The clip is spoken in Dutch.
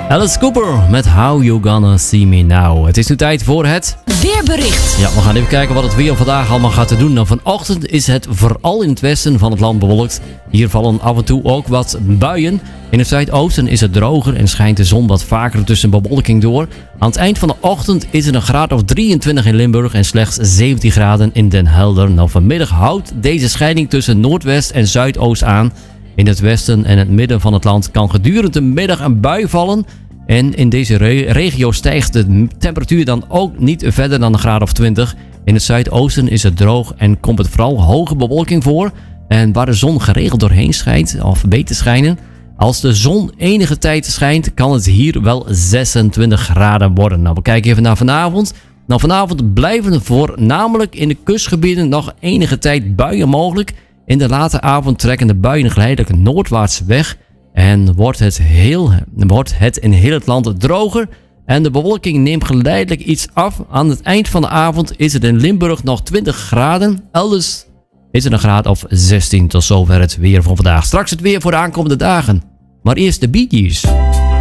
Alice Cooper met How You Gonna See Me Now. Het is nu tijd voor het weerbericht. Ja, we gaan even kijken wat het weer vandaag allemaal gaat doen. Nou, vanochtend is het vooral in het westen van het land bewolkt. Hier vallen af en toe ook wat buien. In het zuidoosten is het droger en schijnt de zon wat vaker tussen bewolking door. Aan het eind van de ochtend is het een graad of 23 in Limburg en slechts 17 graden in Den Helder. Nou, vanmiddag houdt deze scheiding tussen noordwest en zuidoost aan. In het westen en het midden van het land kan gedurende de middag een bui vallen. En in deze regio stijgt de temperatuur dan ook niet verder dan een graad of 20. In het zuidoosten is het droog en komt het vooral hoge bewolking voor. En waar de zon geregeld doorheen schijnt, of weet te schijnen. Als de zon enige tijd schijnt, kan het hier wel 26 graden worden. Nou, we kijken even naar vanavond. Nou, vanavond blijven voornamelijk in de kustgebieden nog enige tijd buien mogelijk. In de late avond trekken de buien geleidelijk noordwaarts weg. En wordt het in heel het land droger. En de bewolking neemt geleidelijk iets af. Aan het eind van de avond is het in Limburg nog 20 graden. Elders is het een graad of 16. Tot zover het weer van vandaag. Straks het weer voor de aankomende dagen. Maar eerst de Bee Gees.